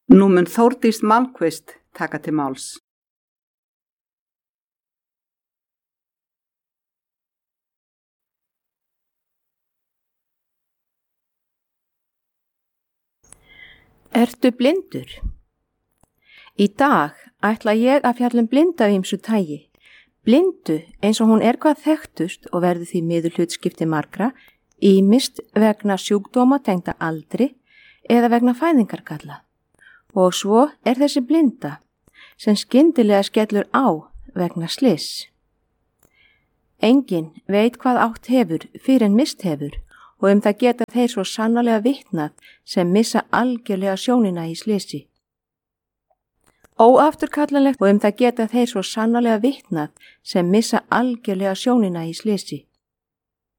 Nú mun Þórdís Malmquist taka til máls. Ertu blindur? Í dag ætla ég að fjalla blindu af ýmsu tagi. Blindu eins og hún hvað þekktust og verður því miður hlutskipti margra, ýmist vegna sjúkdóma tengda aldri eða vegna fæðingargalla. Og svo þessi blinda sem skyndilega skellur á vegna slyss. Enginn veit hvað átt hefur fyrr en mist hefur og það geta þeir svo sannarlega vitnað sem missa algjörlega sjónina í slysi. Óafturkallanlegt og það geta þeir svo sannarlega vitnað sem missa algjörlega sjónina í slysi.